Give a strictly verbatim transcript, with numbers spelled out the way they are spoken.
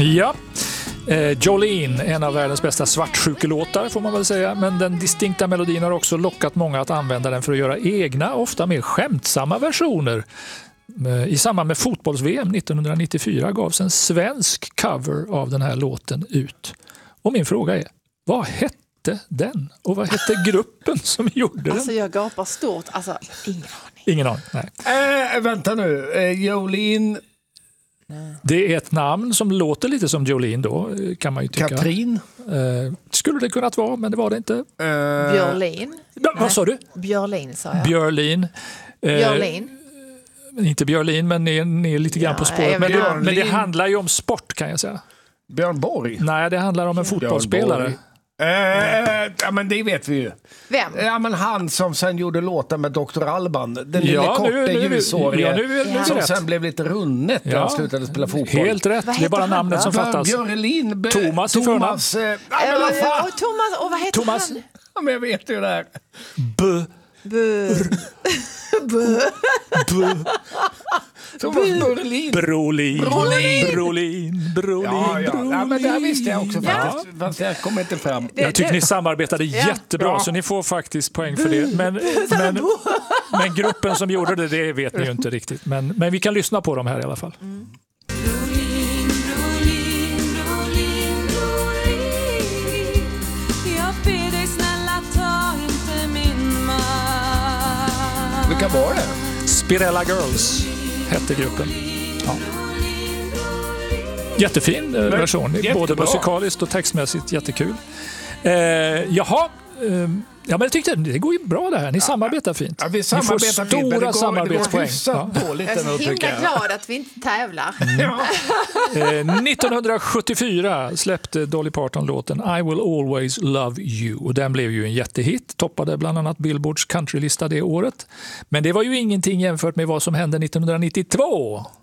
Ja, eh, Jolene, en av världens bästa svartsjukelåtar får man väl säga. Men den distinkta melodin har också lockat många att använda den för att göra egna, ofta mer skämtsamma versioner. I samband med fotbolls-V M nittonhundranittiofyra gavs en svensk cover av den här låten ut. Och min fråga är, vad hette den? Och vad hette gruppen som gjorde den? Alltså jag gapar stort, alltså ingen aning. Ingen aning, nej. Äh, vänta nu, äh, Jolene... Det är ett namn som låter lite som Jolene då, kan man ju tycka. Katrin? Eh, skulle det kunnat vara, men det var det inte. Eh, Björlin? Ja, vad sa du? Björlin sa jag. Björlin. Eh, Björlin? Inte Björlin, men ni är, ni är lite grann Ja, på spåret. Men det, men det handlar ju om sport, kan jag säga. Björn Borg? Nej, det handlar om en fotbollsspelare. Äh, ja, men det vet vi ju. Vem? Ja, men han som sen gjorde låten med doktor Alban. Den Ja, lilla korta nu- nu- ljushårige ja, nu är det som rätt. sen blev lite runnet när Ja. han slutade spela fotboll. Helt rätt, Vad det är bara heter han namnet då? som fattas. Björlin. Be- Thomas i förnamn. Thomas. Eh, ja, men Ja, vad fan? och Thomas, och vad heter Thomas. han? Ja, men jag vet ju det här. B. Bu. Bu. B. Thomas Brolin. Brolin. Brolin. Brolin. Brolin. Ja, ja. Brolin. ja, men det här visste jag också Ja. faktiskt. Fast jag kommer inte fram. Jag tycker det- ni samarbetade jättebra, Ja. så ni får faktiskt poäng för det. Men, men, men gruppen som gjorde det, det vet ni ju inte riktigt. Men, men vi kan lyssna på dem här i alla fall. Mm. Brolin, Brolin, Brolin, Brolin. Jag ber dig snälla, ta inte min man. Vilka var det? Spirella Girls hette gruppen. Ja. Jättefin eh, version, jättebra. både musikaliskt och textmässigt jättekul. Eh, jaha, eh, ja, men jag tyckte det går ju bra det här. Ni samarbetar fint. Ja, vi Ni samarbetar får fint, men stora det går, det går samarbetspoäng. hyfsat Ja. dåligt Jag är ändå, så tycker himla jag. glad att vi inte tävlar. Ja. Eh, nittonhundrasjuttiofyra släppte Dolly Parton låten I Will Always Love You. Och den blev ju en jättehit. Toppade bland annat Billboards countrylista det året. Men det var ju ingenting jämfört med vad som hände nittonhundranittiotvå.